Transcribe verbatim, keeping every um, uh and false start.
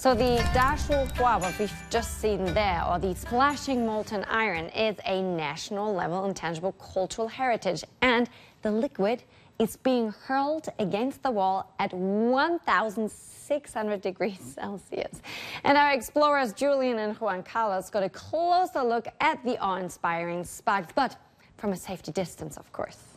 So the Dashul Hua, what we've just seen there, or the splashing molten iron, is a national level intangible cultural heritage, and the liquid is being hurled against the wall at one thousand six hundred degrees Celsius. And our explorers Julian and Juan Carlos got a closer look at the awe-inspiring sparks, but from a safety distance, of course.